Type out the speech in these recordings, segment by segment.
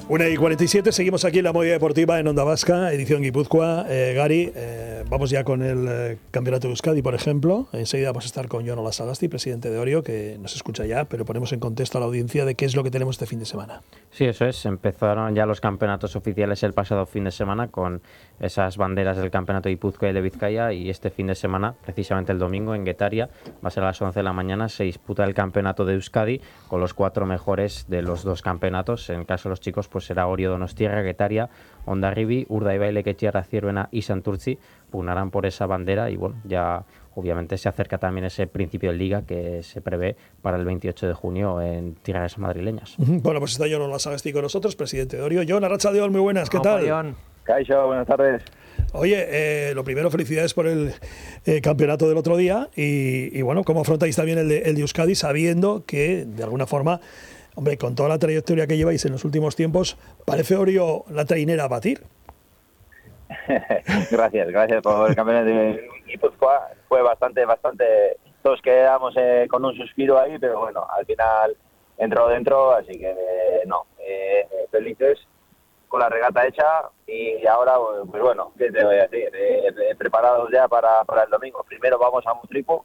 1:47, seguimos aquí en la Movida Deportiva en Onda Vasca, edición Guipúzcoa. Gary, vamos ya con el Campeonato de Euskadi, por ejemplo. Enseguida vamos a estar con Jon Olasagasti, presidente de Orio, que nos escucha ya, pero ponemos en contexto a la audiencia de qué es lo que tenemos este fin de semana. Sí, eso es. Empezaron ya los campeonatos oficiales el pasado fin de semana con esas banderas del Campeonato de Guipúzcoa y de Vizcaya, y este fin de semana, precisamente el domingo, en Guetaria, va a ser a las 11 de la mañana, se disputa el Campeonato de Euskadi con los 4 mejores de los dos campeonatos. En el caso de los chicos, pues será Orio Donostiarra, Guetaria, Hondarribi, Urdaibai, Lequetxearra, Zieruena y Santurtzi. Pugnarán por esa bandera y bueno, ya obviamente se acerca también ese principio de liga que se prevé para el 28 de junio en tierras madrileñas. Bueno, pues está Jon Olasagasti con nosotros, presidente de Orio. Jon, arratsaldeon, muy buenas, ¿qué tal? Jon. Caixo, buenas tardes. Oye, lo primero, felicidades por el campeonato del otro día y bueno, ¿cómo afrontáis también el de Euskadi sabiendo que, de alguna forma, hombre, con toda la trayectoria que lleváis en los últimos tiempos, parece Orio la trainera a batir? Gracias por el campeonato de Guipúzcoa. Fue bastante, todos quedamos con un suspiro ahí, pero bueno, al final entró dentro, así que felices con la regata hecha y ahora, pues bueno, ¿qué te voy a decir? Preparados ya para el domingo. Primero vamos a Motrico,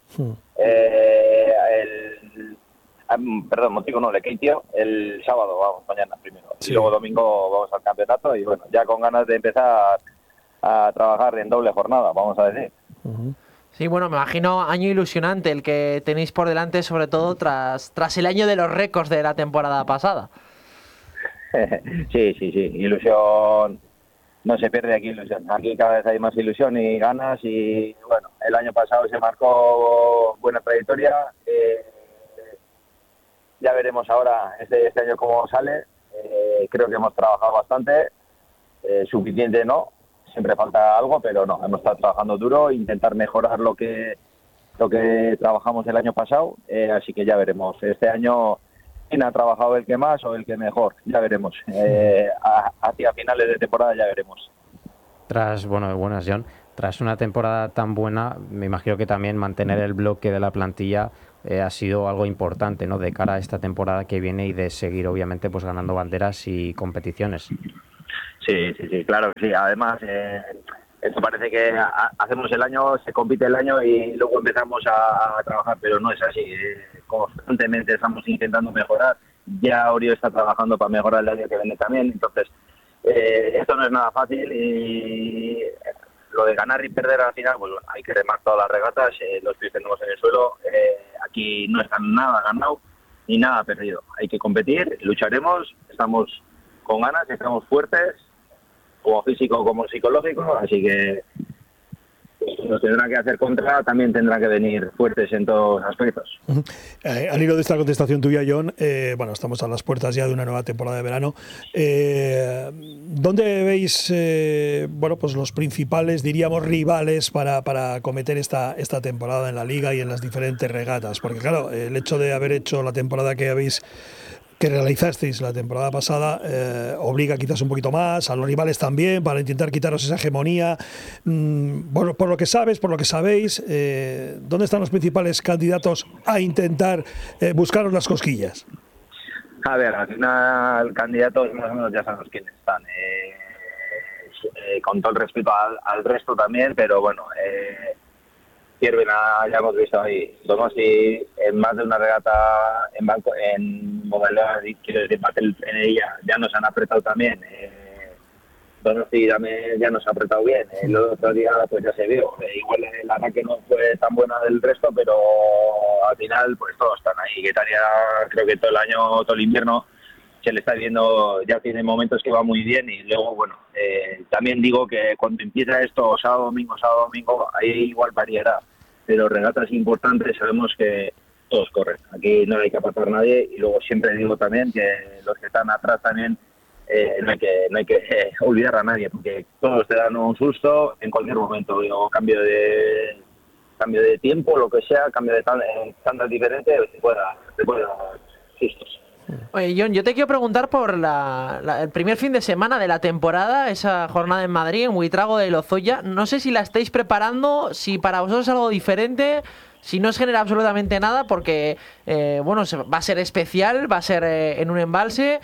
Motrico no, Lequeitio, el sábado vamos, mañana primero. Sí. Y luego domingo vamos al campeonato y bueno, ya con ganas de empezar a trabajar en doble jornada, vamos a decir. Sí, bueno, me imagino año ilusionante el que tenéis por delante, sobre todo tras el año de los récords de la temporada pasada. Sí, ilusión, no se pierde aquí ilusión. Aquí cada vez hay más ilusión y ganas y bueno, el año pasado se marcó buena trayectoria. Ya veremos ahora este año cómo sale. Creo que hemos trabajado bastante, suficiente no, siempre falta algo, pero no, hemos estado trabajando duro, intentar mejorar lo que trabajamos el año pasado, así que ya veremos. Este año quién ha trabajado, el que más o el que mejor, ya veremos. Hacia finales de temporada ya veremos. Buenas, Jon. Tras una temporada tan buena, me imagino que también mantener el bloque de la plantilla ha sido algo importante, ¿no?, de cara a esta temporada que viene y de seguir, obviamente, pues ganando banderas y competiciones. Sí, claro que sí. Además, esto parece que hacemos el año, se compite el año y luego empezamos a trabajar, pero no es así. Constantemente estamos intentando mejorar. Ya Orio está trabajando para mejorar el año que viene también. Entonces, esto no es nada fácil y lo de ganar y perder al final, pues bueno, hay que remar todas las regatas, los pies tenemos en el suelo. Aquí no está nada ganado ni nada perdido. Hay que competir, lucharemos, estamos con ganas, estamos fuertes, como físico como psicológico, así que nos tendrán que hacer contra, también tendrán que venir fuertes en todos los aspectos. Al hilo de esta contestación tuya, Jon, bueno, estamos a las puertas ya de una nueva temporada de verano. ¿Dónde veis pues los principales, diríamos, rivales para acometer esta temporada en la Liga y en las diferentes regatas? Porque claro, el hecho de haber hecho la temporada que realizasteis la temporada pasada obliga quizás un poquito más, a los rivales también, para intentar quitaros esa hegemonía. Bueno, por lo que sabes, por lo que sabéis, ¿dónde están los principales candidatos a intentar buscaros las cosquillas? A ver, al final candidatos más o menos ya sabemos quiénes están. Con todo el respeto al resto también, pero bueno, Zieruena ya hemos visto ahí, Donosti en más de una regata en modalidad, quiero decir, en ella ya nos han apretado también. Donosti también ya nos ha apretado bien. El otro día pues ya se vio. Igual el arranque no fue tan buena del resto, pero al final pues todos están ahí. Guetaria creo que todo el año, todo el invierno se le está viendo, ya tiene momentos que va muy bien y luego bueno, también digo que cuando empieza esto sábado, domingo, ahí igual variará, pero regatas importantes sabemos que todos corren, aquí no hay que apartar a nadie y luego siempre digo también que los que están atrás también no hay que olvidar a nadie porque todos te dan un susto en cualquier momento, digo, cambio de tiempo, lo que sea, cambio de estándar diferente, te puede dar sustos. Oye, Jon, yo te quiero preguntar por el primer fin de semana de la temporada, esa jornada en Madrid, en Buitrago de Lozoya. No sé si la estáis preparando, si para vosotros es algo diferente, si no os genera absolutamente nada, porque va a ser especial, va a ser en un embalse.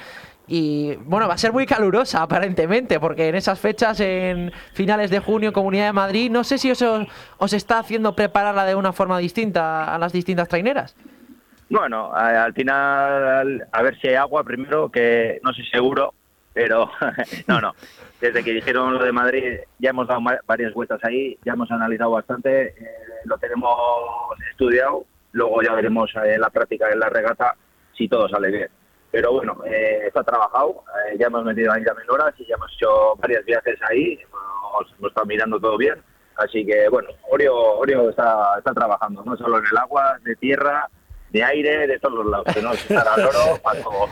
Y bueno, va a ser muy calurosa aparentemente, porque en esas fechas, en finales de junio, Comunidad de Madrid, no sé si eso os está haciendo prepararla de una forma distinta a las distintas traineras. Bueno, al final, a ver si hay agua primero, que no soy seguro, pero no. Desde que dijeron lo de Madrid ya hemos dado varias vueltas ahí, ya hemos analizado bastante, lo tenemos estudiado, luego ya veremos en la práctica, en la regata, si todo sale bien. Pero bueno, está trabajado, ya hemos metido ahí también horas y ya hemos hecho varios viajes ahí, hemos estado mirando todo bien, así que bueno, Orio está trabajando, no solo en el agua, de tierra, de aire, de todos los lados, que no estará al oro para todo.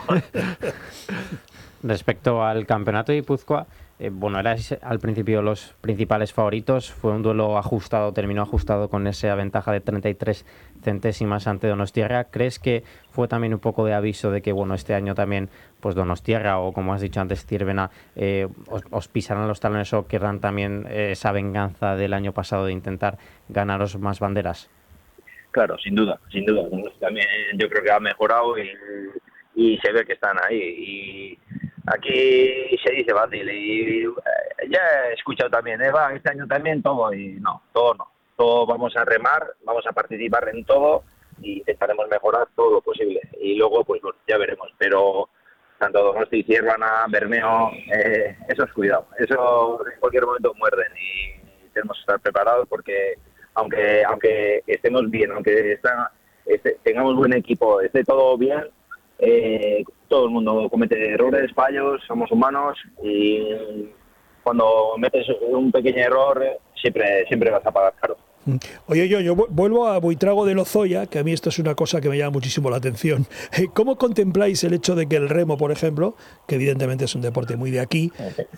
Respecto al campeonato de Guipúzcoa, bueno, erais al principio los principales favoritos, fue un duelo ajustado, terminó ajustado con esa ventaja de 33 centésimas ante Donostiarra. ¿Crees que fue también un poco de aviso de que, bueno, este año también pues Donostiarra o, como has dicho antes, Zierbena os pisarán los talones o querrán también esa venganza del año pasado de intentar ganaros más banderas? Claro, sin duda. También yo creo que ha mejorado y se ve que están ahí. Y aquí se dice fácil y ya he escuchado también, este año también todo, y no, todo no. Todo vamos a remar, vamos a participar en todo y intentaremos mejorar todo lo posible. Y luego, pues bueno, ya veremos. Pero tanto Donosti, Zierbena, Bermeo, eso es cuidado. Eso en cualquier momento muerden y tenemos que estar preparados porque aunque estemos bien, aunque tengamos buen equipo, esté todo bien, todo el mundo comete errores, fallos, somos humanos y cuando metes un pequeño error siempre vas a pagar caro. Oye, yo vuelvo a Buitrago de Lozoya, que a mí esto es una cosa que me llama muchísimo la atención. ¿Cómo contempláis el hecho de que el remo, por ejemplo, que evidentemente es un deporte muy de aquí,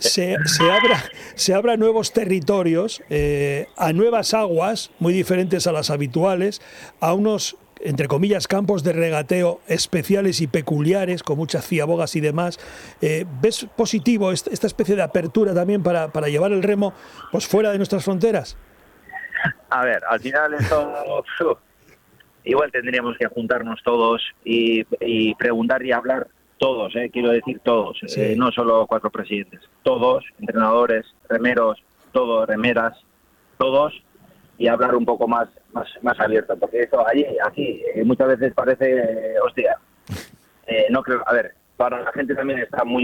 se abra nuevos territorios, a nuevas aguas muy diferentes a las habituales, a unos, entre comillas, campos de regateo especiales y peculiares, con muchas ciabogas y demás? ¿Ves positivo esta especie de apertura también para llevar el remo pues fuera de nuestras fronteras? A ver, al final esto igual tendríamos que juntarnos todos y preguntar y hablar todos, quiero decir todos, sí. No solo 4 presidentes, todos, entrenadores, remeros, todos, remeras, todos, y hablar un poco más abierto, porque esto aquí muchas veces parece, hostia, no creo, a ver, para la gente también está muy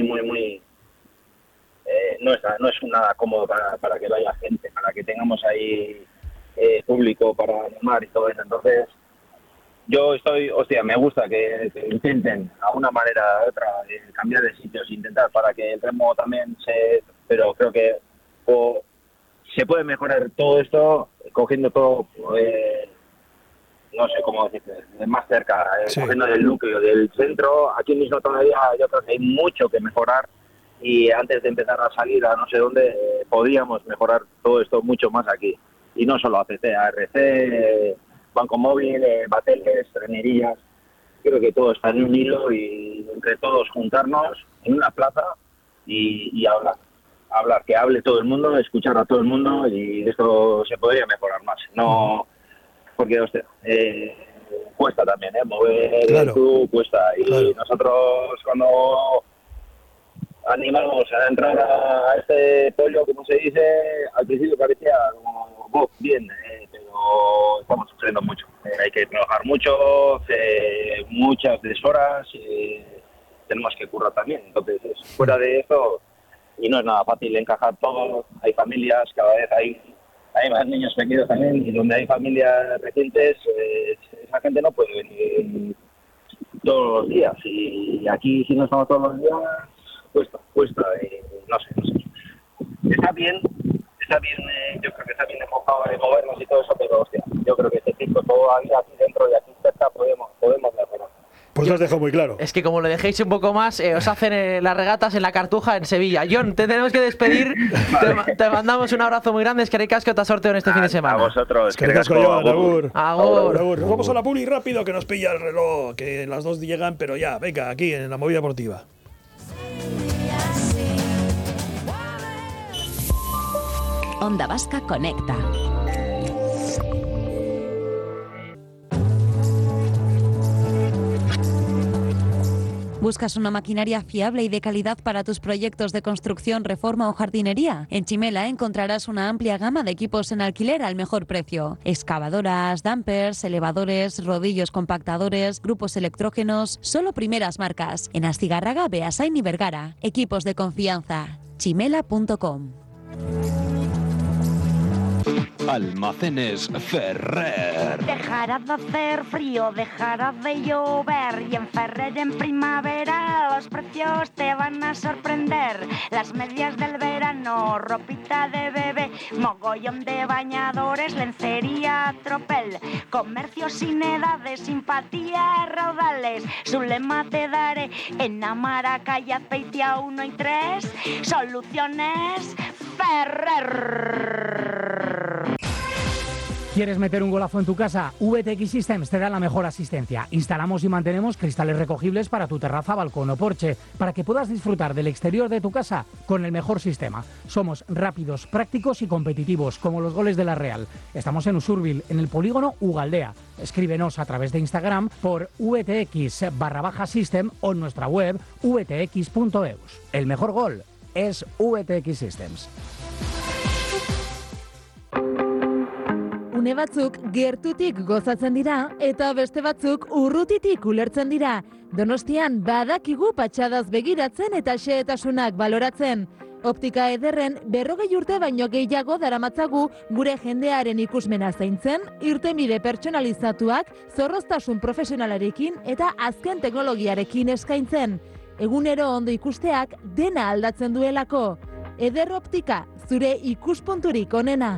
no es nada cómodo para que vaya gente, para que tengamos ahí público para animar y todo eso. Entonces yo me gusta que intenten a una manera u otra cambiar de sitios, intentar para que el remo también pero creo que se puede mejorar todo esto cogiendo todo no sé cómo decirte, de más cerca, sí. Cogiendo del núcleo, del centro. Aquí mismo todavía yo creo que hay mucho que mejorar y antes de empezar a salir a no sé dónde podríamos mejorar todo esto mucho más aquí. Y no solo ACC, ARC, Banco Móvil, Bateles, Trenerías. Creo que todo está en un hilo y entre todos juntarnos en una plaza y hablar, que hable todo el mundo, escuchar a todo el mundo, y esto se podría mejorar más. No, porque cuesta también, mover claro. el club cuesta, y claro. Nosotros cuando animamos a entrar a este pollo, como se dice, al principio parecía como bien, pero estamos sufriendo mucho. Hay que trabajar mucho, muchas deshoras, tenemos que currar también. Entonces, fuera de eso, y no es nada fácil encajar todo, hay familias, cada vez hay más niños pequeños también, y donde hay familias recientes, esa gente no puede venir todos los días, y aquí si no estamos todos los días, cuesta, no sé. Está bien, yo creo que está bien enfocado de movernos y todo eso, pero hostia, yo creo que este tipo todo aquí dentro y aquí cerca podemos mejorar. Pues lo has dejado muy claro. Es que como lo dejéis un poco más, os hacen las regatas en la Cartuja en Sevilla. John, te tenemos que despedir. Vale. Te mandamos un abrazo muy grande. Eskerrik asko eta sorteo en este fin de semana. A vosotros. Eskerrik asko, John. Agur. Agur. Nos vamos a la publi rápido, que nos pilla el reloj, que las 2 llegan, pero ya, venga, aquí en la movida deportiva. Onda Vasca Conecta. ¿Buscas una maquinaria fiable y de calidad para tus proyectos de construcción, reforma o jardinería? En Chimela encontrarás una amplia gama de equipos en alquiler al mejor precio. Excavadoras, dumpers, elevadores, rodillos compactadores, grupos electrógenos, solo primeras marcas. En Astigarraga, Beasain y Vergara. Equipos de confianza. chimela.com. Almacenes Ferrer. Dejará de hacer frío, dejará de llover y en Ferrer en primavera los precios te van a sorprender. Las medias del verano, ropita de bebé, mogollón de bañadores, lencería, tropel, comercio sin edades, simpatía, raudales. Su lema te daré en Amara, calle Azpeitia 1 y 3, Soluciones Ferrer. ¿Quieres meter un golazo en tu casa? VTX Systems te da la mejor asistencia. Instalamos y mantenemos cristales recogibles para tu terraza, balcón o porche, para que puedas disfrutar del exterior de tu casa con el mejor sistema. Somos rápidos, prácticos y competitivos, como los goles de la Real. Estamos en Usurbil, en el polígono Ugaldea. Escríbenos a través de Instagram por VTX_System o en nuestra web vtx.eus. El mejor gol es VTX Systems. Une batzuk gertutik gozatzen dira eta beste batzuk urrutitik ulertzen dira. Donostian badakigu patxadaz begiratzen eta xehetasunak baloratzen. Optika ederren 40 urte baino gehiago daramatzagu gure jendearen ikusmena zaintzen, irtenbide pertsonalizatuak, zorroztasun profesionalarekin eta azken teknologiarekin eskaintzen. Egunero ondo ikusteak dena aldatzen duelako. Eder Optika, zure ikuspunturik onena.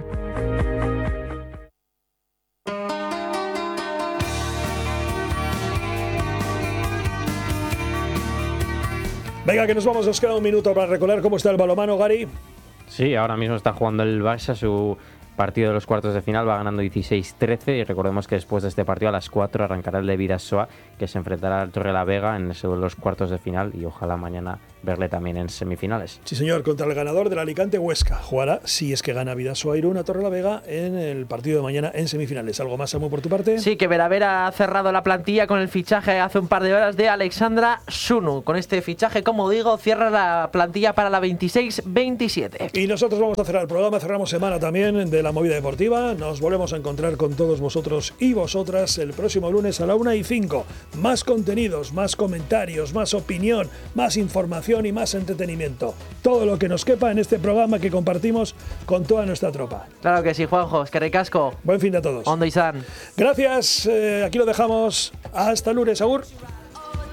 Venga, que nos vamos, nos queda un minuto para recordar cómo está el balonmano, Gary. Sí, ahora mismo está jugando el Barça su partido de los cuartos de final, va ganando 16-13 y recordemos que después de este partido a las 4 arrancará el de Bidasoa, que se enfrentará al Torrelavega en los cuartos de final y ojalá mañana verle también en semifinales. Sí, señor, contra el ganador del Alicante Huesca. Jugará, si es que gana Bidasoa Irún, a Torrelavega en el partido de mañana en semifinales. ¿Algo más, Samu, por tu parte? Sí, que Veravera ha cerrado la plantilla con el fichaje hace un par de horas de Alexandra Sunu. Con este fichaje, como digo, cierra la plantilla para la 26-27. Y nosotros vamos a cerrar el programa, cerramos semana también de la movida deportiva. Nos volvemos a encontrar con todos vosotros y vosotras el próximo lunes a la 1:05. Más contenidos, más comentarios, más opinión, más información y más entretenimiento. Todo lo que nos quepa en este programa que compartimos con toda nuestra tropa. Claro que sí, Juanjo. Es que ricasco. Buen fin de a todos. Ondo izan. Gracias. Aquí lo dejamos. Hasta lunes. Agur.